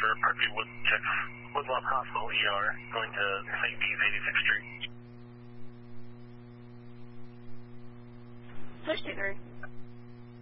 for Parkview Woodlawn Hospital ER, going to St. P's 86th Street. Push to her.